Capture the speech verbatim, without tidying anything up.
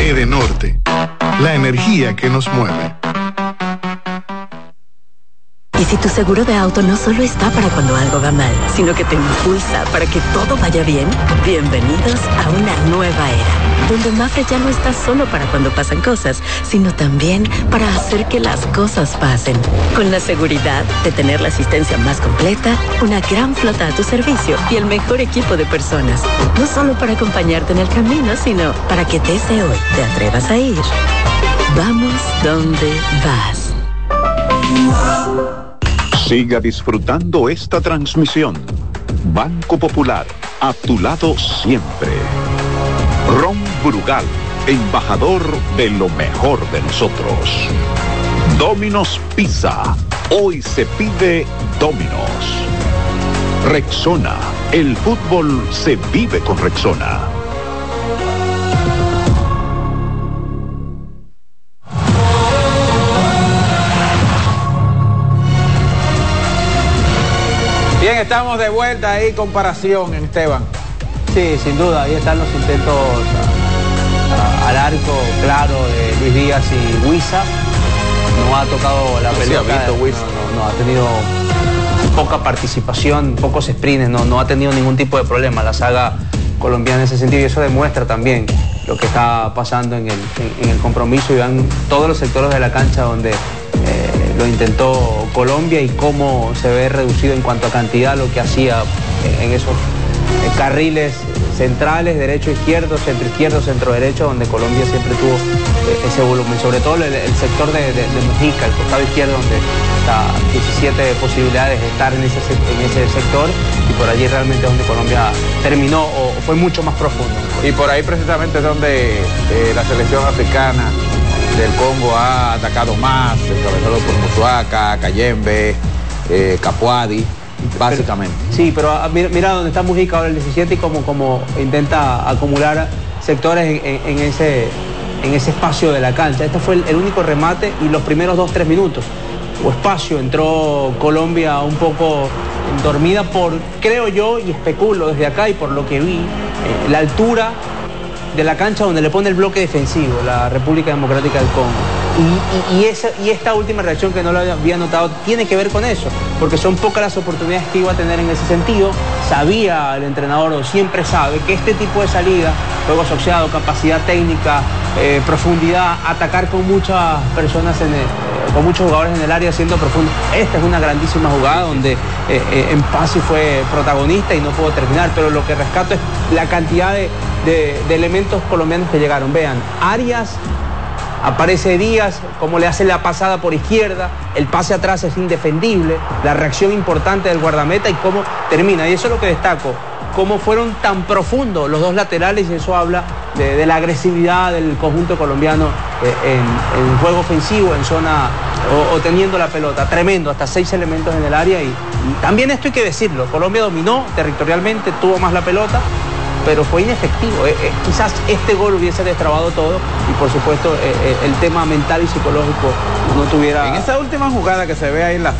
Edenorte, la energía que nos mueve. ¿Y si tu seguro de auto no solo está para cuando algo va mal, sino que te impulsa para que todo vaya bien? Bienvenidos a una nueva era, donde Mafre ya no está solo para cuando pasan cosas, sino también para hacer que las cosas pasen. Con la seguridad de tener la asistencia más completa, una gran flota a tu servicio y el mejor equipo de personas. No solo para acompañarte en el camino, sino para que desde hoy te atrevas a ir. Vamos donde vas. Siga disfrutando esta transmisión. Banco Popular, a tu lado siempre. Ron Brugal, embajador de lo mejor de nosotros. Domino's Pizza, hoy se pide Domino's. Rexona, el fútbol se vive con Rexona. Bien, estamos de vuelta ahí, comparación, Esteban. Sí, sin duda, ahí están los intentos a, a, al arco claro de Luis Díaz y Huiza. No ha tocado la no pelota, sí ha visto, no, no, no, ha tenido poca participación, pocos sprints, no, no ha tenido ningún tipo de problema la saga colombiana en ese sentido, y eso demuestra también lo que está pasando en el, en, en el compromiso, y vean todos los sectores de la cancha donde eh, lo intentó Colombia y cómo se ve reducido en cuanto a cantidad lo que hacía en esos eh, carriles centrales, derecho, izquierdo, centro izquierdo, centro derecho, donde Colombia siempre tuvo eh, ese volumen, sobre todo el, el sector de, de, de Mujica, el costado izquierdo, donde está diecisiete posibilidades de estar en ese, en ese sector, y por allí realmente es donde Colombia terminó o fue mucho más profundo. Y por ahí precisamente es donde eh, la selección africana del Congo ha atacado más, encabezado por Musuaca, Kayembe, eh, Capuadi, básicamente. Pero, sí, pero mira, mira dónde está Mujica ahora el diecisiete y como, como intenta acumular sectores en, en, en, ese, en ese espacio de la cancha. Este fue el, el único remate y los primeros dos, tres minutos. O espacio, entró Colombia un poco dormida por, creo yo, y especulo desde acá y por lo que vi, eh, la altura de la cancha donde le pone el bloque defensivo, la República Democrática del Congo. Y, y, y, esa, y esta última reacción que no lo había notado tiene que ver con eso, porque son pocas las oportunidades que iba a tener en ese sentido. Sabía el entrenador, o siempre sabe, que este tipo de salida, juego asociado, capacidad técnica, eh, profundidad, atacar con muchas personas, en el, eh, con muchos jugadores en el área siendo profundo. Esta es una grandísima jugada donde eh, eh, Empasi fue protagonista y no pudo terminar, pero lo que rescato es la cantidad de, de, de elementos colombianos que llegaron. Vean, Arias, aparece Díaz, como le hace la pasada por izquierda, el pase atrás es indefendible, la reacción importante del guardameta y cómo termina. Y eso es lo que destaco, cómo fueron tan profundos los dos laterales, y eso habla de, de la agresividad del conjunto colombiano eh, en, en juego ofensivo, en zona o, o teniendo la pelota. Tremendo, hasta seis elementos en el área. Y, y también esto hay que decirlo, Colombia dominó territorialmente, tuvo más la pelota, pero fue inefectivo. Eh, eh, quizás este gol hubiese destrabado todo y por supuesto eh, eh, el tema mental y psicológico no tuviera... En esa última jugada que se ve ahí en la